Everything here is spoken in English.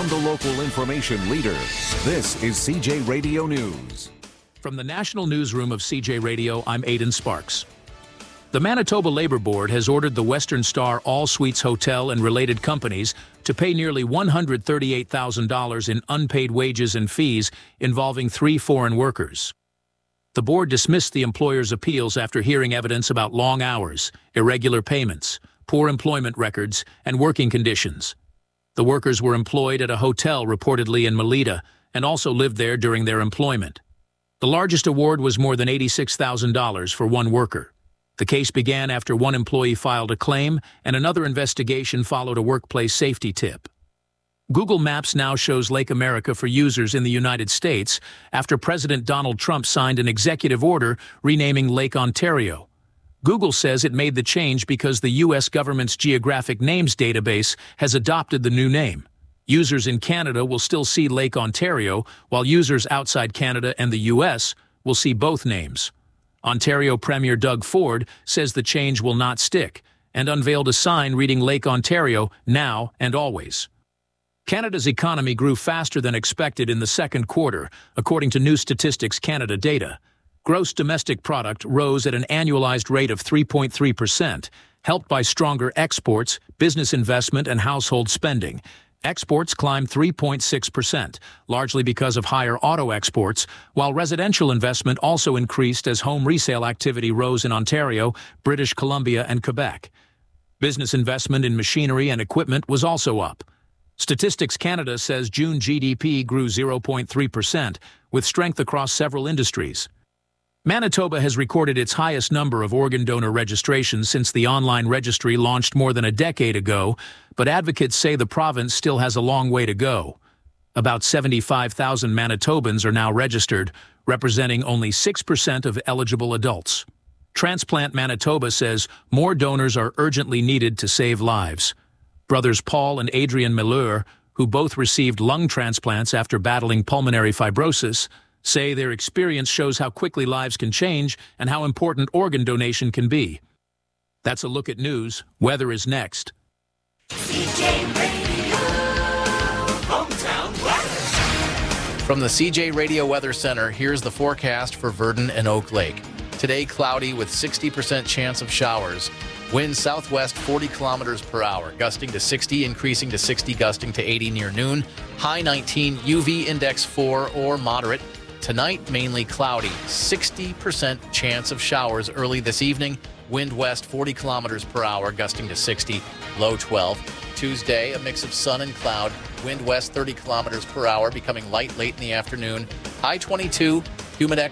from the local information leader. This is CJ Radio News. From the National Newsroom of CJ Radio, I'm Aidan Sparks. The Manitoba Labor Board has ordered the Western Star All Suites Hotel and related companies to pay nearly $138,000 in unpaid wages and fees involving 3 foreign workers. The board dismissed the employer's appeals after hearing evidence about long hours, irregular payments, poor employment records, and working conditions. The workers were employed at a hotel reportedly in Melita and also lived there during their employment. The largest award was more than $86,000 for one worker. The case began after one employee filed a claim and another investigation followed a workplace safety tip. Google Maps now shows Lake America for users in the United States after President Donald Trump signed an executive order renaming Lake Ontario. Google says it made the change because the U.S. government's Geographic Names database has adopted the new name. Users in Canada will still see Lake Ontario, while users outside Canada and the U.S. will see both names. Ontario Premier Doug Ford says the change will not stick and unveiled a sign reading Lake Ontario now and always. Canada's economy grew faster than expected in the second quarter, according to New Statistics Canada data. Gross domestic product rose at an annualized rate of 3.3%, helped by stronger exports, business investment, and household spending. Exports climbed 3.6%, largely because of higher auto exports, while residential investment also increased as home resale activity rose in Ontario, British Columbia, and Quebec. Business investment in machinery and equipment was also up. Statistics Canada says June GDP grew 0.3%, with strength across several industries. Manitoba has recorded its highest number of organ donor registrations since the online registry launched more than a decade ago, but advocates say the province still has a long way to go. About 75,000 Manitobans are now registered, representing only 6% of eligible adults. Transplant Manitoba says more donors are urgently needed to save lives. Brothers Paul and Adrian Miller, who both received lung transplants after battling pulmonary fibrosis, say their experience shows how quickly lives can change and how important organ donation can be. That's a look at news. Weather is next. CJ Radio, hometown weather. From the CJ Radio Weather Center, here's the forecast for Virden and Oak Lake. Today, cloudy with 60% chance of showers. Wind southwest 40 kilometers per hour, gusting to 60, increasing to 60, gusting to 80 near noon. High 19, UV index 4 or moderate. Tonight, mainly cloudy, 60% chance of showers early this evening. Wind west 40 kilometers per hour, gusting to 60, low 12. Tuesday, a mix of sun and cloud. Wind west 30 kilometers per hour, becoming light late in the afternoon. High 22, humid